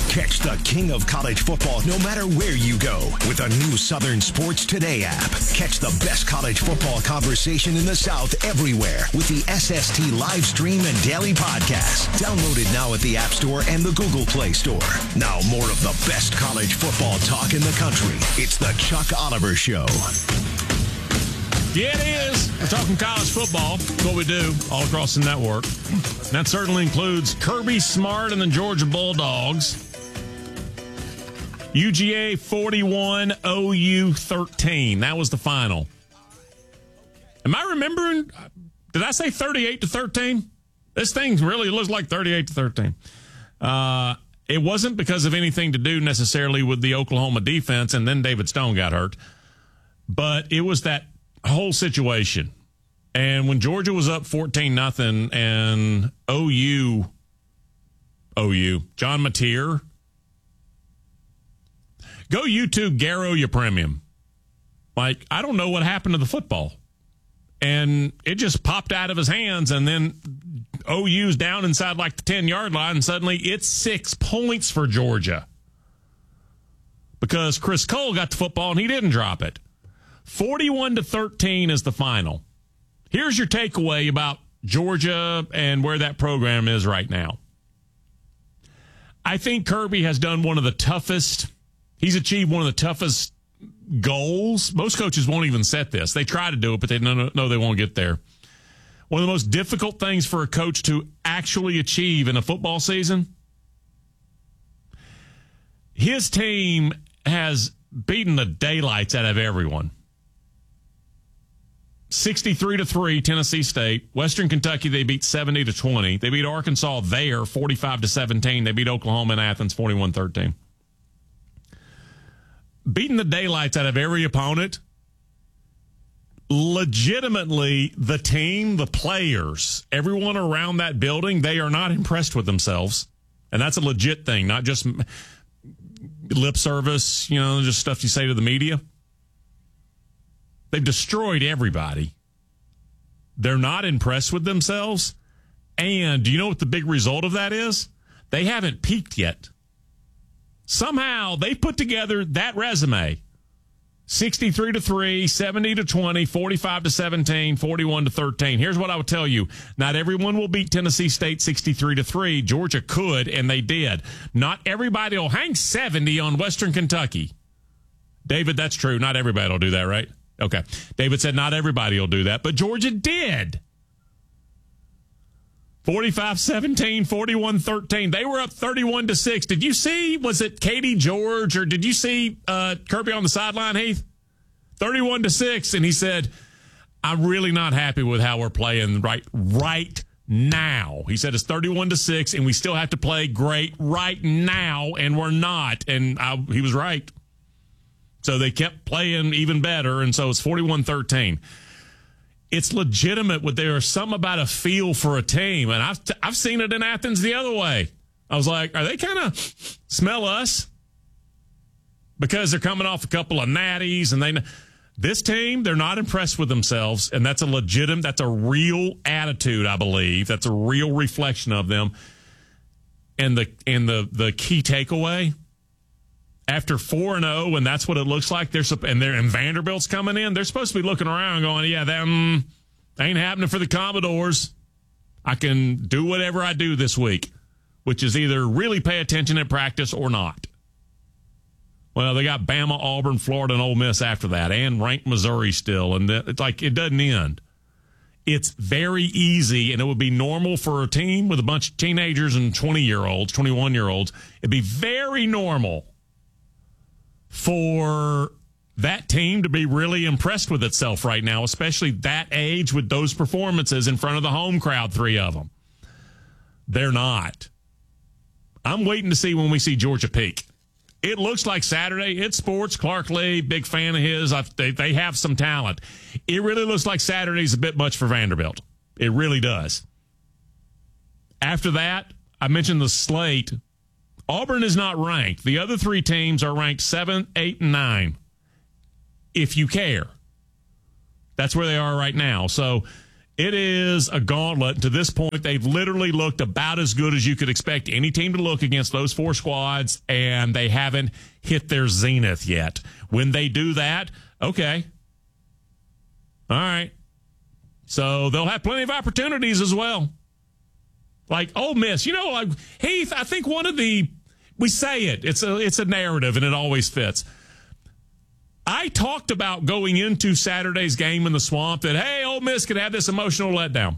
Catch the king of college football no matter where you go with a new Southern Sports Today app. Catch the best college football conversation in the South everywhere with the SST live stream and daily podcast. Download it now at the App Store and the Google Play Store. Now more of the best college football talk in the country. It's the Chuck Oliver Show. Yeah, it is. We're talking college football. That's what we do all across the network. And that certainly includes Kirby Smart and the Georgia Bulldogs. UGA 41, OU 13. That was the final. Am I remembering? Did I say 38-13? This thing really looks like 38-13. It wasn't because of anything to do necessarily with the Oklahoma defense, and then David Stone got hurt. But it was that whole situation. And when Georgia was up 14-0 and OU, John Mateer, go YouTube Garo your premium. Like, I don't know what happened to the football. And it just popped out of his hands, and then OU's down inside like the 10-yard line, and suddenly it's 6 points for Georgia. Because Chris Cole got the football and he didn't drop it. 41-13 is the final. Here's your takeaway about Georgia and where that program is right now. I think Kirby has done one of the toughest. He's achieved one of the toughest goals. Most coaches won't even set this. They try to do it, but they know they won't get there. One of the most difficult things for a coach to actually achieve in a football season. His team has beaten the daylights out of everyone. 63-3, Tennessee State. Western Kentucky, they beat 70-20. They beat Arkansas there, 45-17. They beat Oklahoma in Athens, 41-13. Beating the daylights out of every opponent. Legitimately, the team, the players, everyone around that building, they are not impressed with themselves. And that's a legit thing, not just lip service, just stuff you say to the media. They've destroyed everybody. They're not impressed with themselves. And do you know what the big result of that is? They haven't peaked yet. Somehow they put together that resume. 63-3, 70-20, 45-17, 41-13. Here's what I would tell you. Not everyone will beat Tennessee State 63-3. Georgia could, and they did. Not everybody will hang 70 on Western Kentucky. David, that's true. Not everybody will do that, right? Okay. David said not everybody will do that, but Georgia did. 45-17, 41-13. They were up 31-6. Did you see, was it Katie George, or did you see Kirby on the sideline, Heath? 31-6, and he said, I'm really not happy with how we're playing right now. He said it's 31-6, and we still have to play great right now, and we're not. And he was right. So they kept playing even better, and so it's 41-13. It's legitimate. There's something about a feel for a team, and I've seen it in Athens the other way. I was like, are they kind of smell us? Because they're coming off a couple of natties, and this team, they're not impressed with themselves, and that's a real attitude, I believe. That's a real reflection of them. And the key takeaway, after 4-0, and that's what it looks like, and Vanderbilt's coming in, they're supposed to be looking around going, yeah, that ain't happening for the Commodores. I can do whatever I do this week, which is either really pay attention at practice or not. Well, they got Bama, Auburn, Florida, and Ole Miss after that, and ranked Missouri still, and it's like it doesn't end. It's very easy, and it would be normal for a team with a bunch of teenagers and 20-year-olds, 21-year-olds. It'd be very normal for that team to be really impressed with itself right now, especially that age with those performances in front of the home crowd, 3 of them. They're not. I'm waiting to see when we see Georgia peak. It looks like Saturday. It's sports. Clark Lee, big fan of his. They have some talent. It really looks like Saturday's a bit much for Vanderbilt. It really does. After that, I mentioned the slate. Auburn is not ranked. The other 3 teams are ranked 7, 8, and 9. If you care. That's where they are right now. So It is a gauntlet. To this point, they've literally looked about as good as you could expect any team to look against those four squads, and they haven't hit their zenith yet. When they do that, okay. All right. So they'll have plenty of opportunities as well. Like Ole Miss, like Heath, I think we say it's a narrative and it always fits. I talked about going into Saturday's game in the Swamp that, hey, Ole Miss could have this emotional letdown.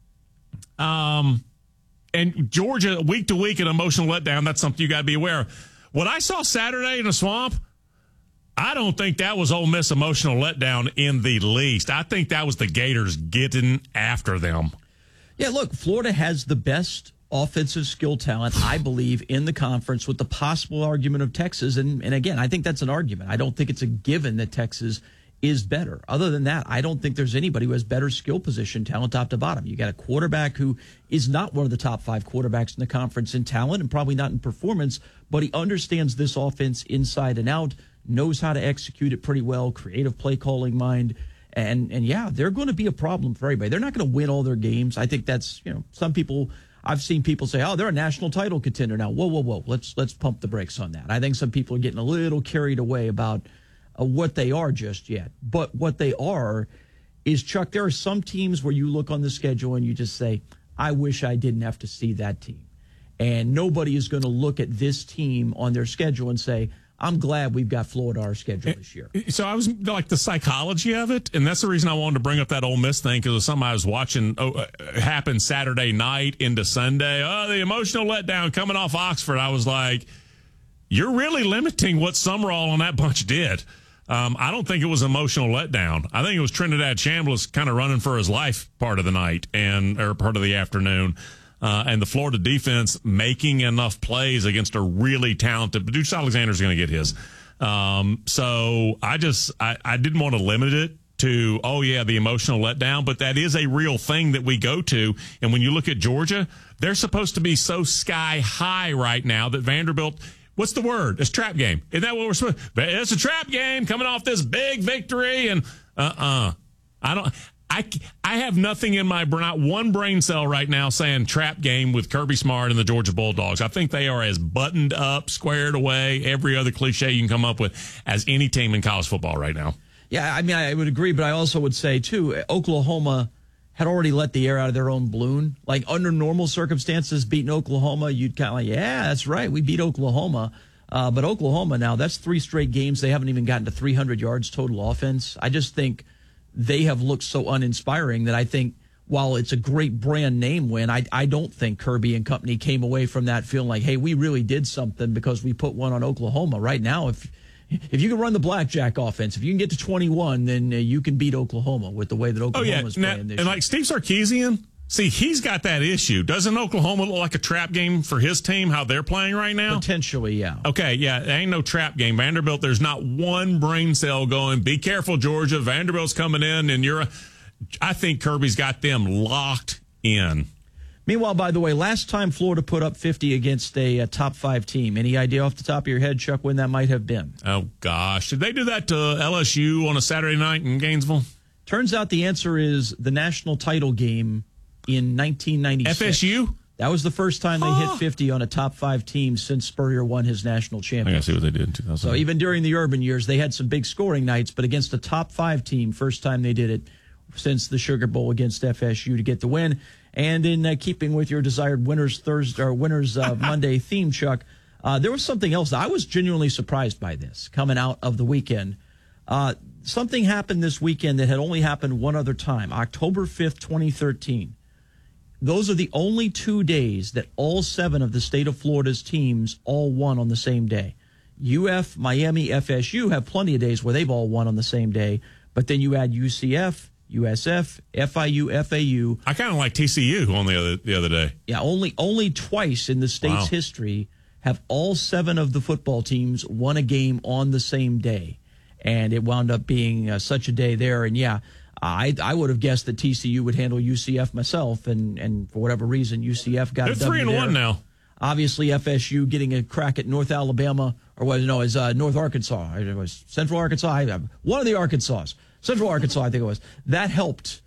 And Georgia, week to week, an emotional letdown, that's something you got to be aware of. What I saw Saturday in the Swamp, I don't think that was Ole Miss emotional letdown in the least. I think that was the Gators getting after them. Yeah, look, Florida has the best offensive skill talent, I believe, in the conference, with the possible argument of Texas. And again, I think that's an argument. I don't think it's a given that Texas is better. Other than that, I don't think there's anybody who has better skill position talent top to bottom. You got a quarterback who is not one of the top 5 quarterbacks in the conference in talent and probably not in performance, but he understands this offense inside and out, knows how to execute it pretty well, creative play calling mind. And yeah, they're going to be a problem for everybody. They're not going to win all their games. I think that's, some people, I've seen people say, oh, they're a national title contender now. Whoa. Let's pump the brakes on that. I think some people are getting a little carried away about what they are just yet. But what they are is, Chuck, there are some teams where you look on the schedule and you just say, I wish I didn't have to see that team. And nobody is going to look at this team on their schedule and say, I'm glad we've got Florida our schedule this year. So I was like the psychology of it, and that's the reason I wanted to bring up that Ole Miss thing, because it was something I was watching happen Saturday night into Sunday. Oh, the emotional letdown coming off Oxford. I was like, you're really limiting what Summerall and that bunch did. I don't think it was emotional letdown. I think it was Trinidad Chambliss kind of running for his life part of the night or part of the afternoon. And the Florida defense making enough plays against a really talented, but Deuce Alexander's going to get his. So I didn't want to limit it to, the emotional letdown, but that is a real thing that we go to. And when you look at Georgia, they're supposed to be so sky high right now that Vanderbilt, what's the word? It's trap game. Isn't that what we're supposed to? It's a trap game coming off this big victory. And I have nothing in not one brain cell right now saying trap game with Kirby Smart and the Georgia Bulldogs. I think they are as buttoned up, squared away, every other cliche you can come up with as any team in college football right now. Yeah, I mean, I would agree, but I also would say, too, Oklahoma had already let the air out of their own balloon. Like, under normal circumstances, beating Oklahoma, you'd kind of like, yeah, that's right, we beat Oklahoma. But Oklahoma now, that's 3 straight games. They haven't even gotten to 300 yards total offense. I just think they have looked so uninspiring that I think while it's a great brand name win, I don't think Kirby and company came away from that feeling like, hey, we really did something because we put one on Oklahoma. Right now, if you can run the blackjack offense, if you can get to 21, then you can beat Oklahoma with the way that Oklahoma's playing this year. And like Steve Sarkisian, see, he's got that issue. Doesn't Oklahoma look like a trap game for his team, how they're playing right now? Potentially, yeah. Okay, yeah, it ain't no trap game. Vanderbilt, there's not one brain cell going, be careful, Georgia. Vanderbilt's coming in, and I think Kirby's got them locked in. Meanwhile, by the way, last time Florida put up 50 against a top 5 team, any idea off the top of your head, Chuck, when that might have been? Oh, gosh. Did they do that to LSU on a Saturday night in Gainesville? Turns out the answer is the national title game in 1996. FSU? That was the first time they hit 50 on a top 5 team since Spurrier won his national championship. I gotta see what they did in 2000. So even during the Urban years, they had some big scoring nights, but against a top 5 team, first time they did it since the Sugar Bowl against FSU to get the win. And in keeping with your desired winners Monday theme, Chuck, there was something else. I was genuinely surprised by this coming out of the weekend. Something happened this weekend that had only happened one other time, October 5th, 2013. Those are the only 2 days that all 7 of the state of Florida's teams all won on the same day. UF, Miami, FSU have plenty of days where they've all won on the same day, but then you add UCF, USF, FIU, FAU. I kind of like TCU on the other day. Yeah, only twice in the state's history have all 7 of the football teams won a game on the same day. And it wound up being such a day there. And, yeah, I would have guessed that TCU would handle UCF myself. And for whatever reason, UCF got a W. They're 3-1 now. Obviously, FSU getting a crack at North Alabama, North Arkansas. It was Central Arkansas. One of the Arkansas. Central Arkansas, I think it was. That helped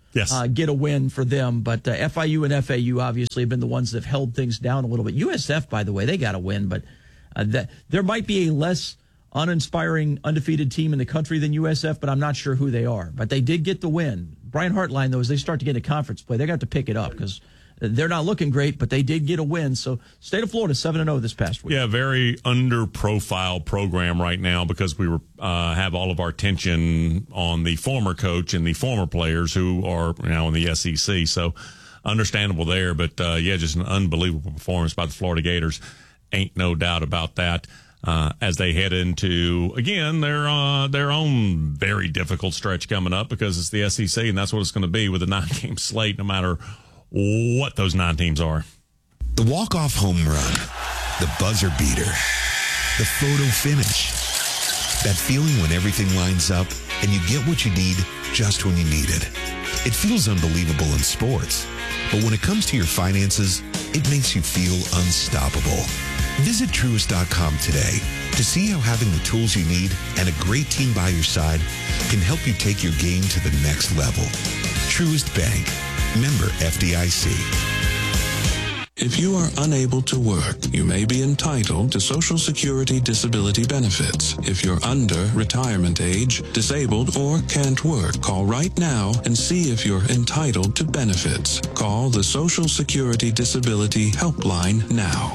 get a win for them. But FIU and FAU obviously have been the ones that have held things down a little bit. USF, by the way, they got a win, but there might be a less uninspiring undefeated team in the country than USF, but I'm not sure who they are. But they did get the win. Brian Hartline, though, as they start to get into conference play, they're going to have to pick it up because they're not looking great, but they did get a win. So State of Florida 7-0 this past week. Yeah, very under-profile program right now because we have all of our attention on the former coach and the former players who are now in the SEC. So understandable there. But, just an unbelievable performance by the Florida Gators. Ain't no doubt about that. As they head into, again, their own very difficult stretch coming up because it's the SEC, and that's what it's going to be with a 9-game slate no matter what those 9 teams are. The walk-off home run, the buzzer beater, the photo finish. That feeling when everything lines up and you get what you need just when you need it. It feels unbelievable in sports, but when it comes to your finances, it makes you feel unstoppable. Visit Truist.com today to see how having the tools you need and a great team by your side can help you take your game to the next level. Truist Bank. Member FDIC. If you are unable to work, you may be entitled to Social Security disability benefits. If you're under retirement age, disabled, or can't work, call right now and see if you're entitled to benefits. Call the Social Security Disability Helpline now.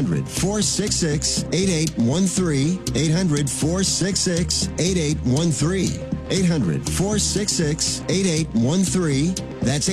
800-466-8813. 800-466-8813. 800-466-8813. That's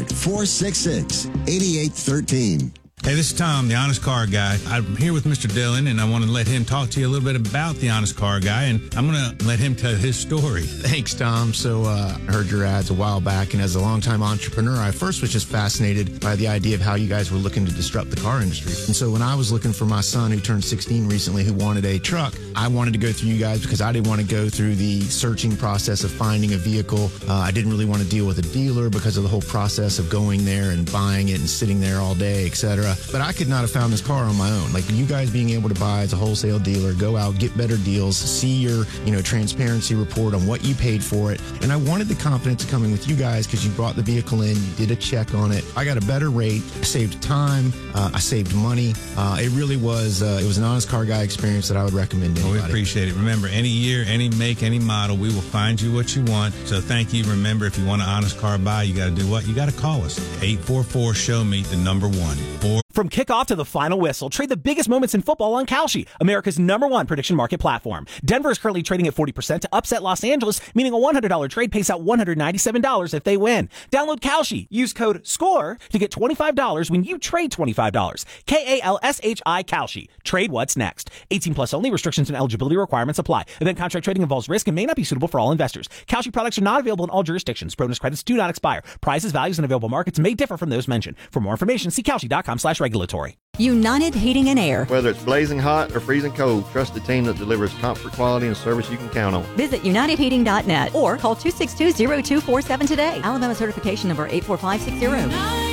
800-466-8813. Hey, this is Tom, the Honest Car Guy. I'm here with Mr. Dillon, and I want to let him talk to you a little bit about the Honest Car Guy, and I'm going to let him tell his story. Thanks, Tom. So I heard your ads a while back, and as a longtime entrepreneur, I first was just fascinated by the idea of how you guys were looking to disrupt the car industry. And so when I was looking for my son, who turned 16 recently, who wanted a truck, I wanted to go through you guys because I didn't want to go through the searching process of finding a vehicle. I didn't really want to deal with a dealer because of the whole process of going there and buying it and sitting there all day, etc. But I could not have found this car on my own. Like you guys being able to buy as a wholesale dealer, go out, get better deals, see your, transparency report on what you paid for it. And I wanted the confidence of coming with you guys because you brought the vehicle in, you did a check on it. I got a better rate, I saved time, I saved money. It really was, it was an Honest Car Guy experience that I would recommend to anybody. Well, we appreciate it. Remember, any year, any make, any model, we will find you what you want. So thank you. Remember, if you want an Honest Car Buy, you got to do what? You got to call us. 844-SHOW-ME, the number 1. From kickoff to the final whistle, trade the biggest moments in football on Kalshi, America's #1 prediction market platform. Denver is currently trading at 40% to upset Los Angeles, meaning a $100 trade pays out $197 if they win. Download Kalshi. Use code SCORE to get $25 when you trade $25. KALSHI Kalshi. Trade what's next. 18 plus only. Restrictions and eligibility requirements apply. Event contract trading involves risk and may not be suitable for all investors. Kalshi products are not available in all jurisdictions. Bonus credits do not expire. Prices, values, and available markets may differ from those mentioned. For more information, see Kalshi.com/regulatory. United Heating and Air. Whether it's blazing hot or freezing cold, trust the team that delivers comfort, quality, and service you can count on. Visit UnitedHeating.net or call 262-0247 today. Alabama certification number 84560.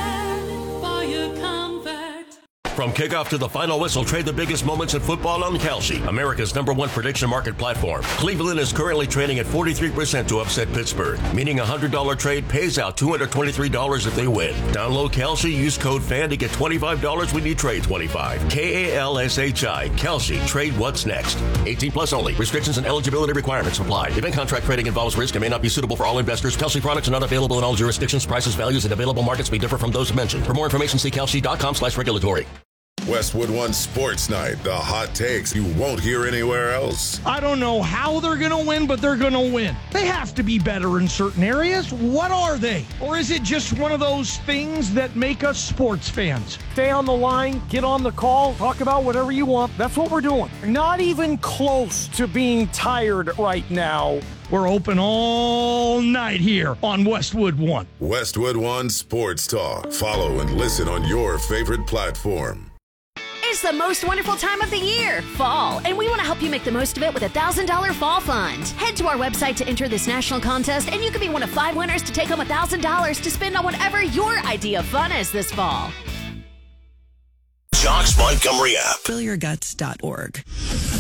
From kickoff to the final whistle, trade the biggest moments in football on Kalshi, America's #1 prediction market platform. Cleveland is currently trading at 43% to upset Pittsburgh, meaning a $100 trade pays out $223 if they win. Download Kalshi, use code FAN to get $25 when you trade $25. KALSHI, Kalshi, trade what's next. 18 plus only. Restrictions and eligibility requirements apply. Event contract trading involves risk and may not be suitable for all investors. Kalshi products are not available in all jurisdictions. Prices, values, and available markets may differ from those mentioned. For more information, see Kalshi.com/regulatory. Westwood One Sports Night, the hot takes you won't hear anywhere else. I don't know how they're going to win, but they're going to win. They have to be better in certain areas. What are they? Or is it just one of those things that make us sports fans? Stay on the line, get on the call, talk about whatever you want. That's what we're doing. Not even close to being tired right now. We're open all night here on Westwood One. Westwood One Sports Talk. Follow and listen on your favorite platform. It's the most wonderful time of the year, fall, and we want to help you make the most of it with a $1,000 fall fund. Head to our website to enter this national contest, and you could be one of 5 winners to take home $1,000 to spend on whatever your idea of fun is this fall. Jocks Montgomery app. FillYourGuts.org.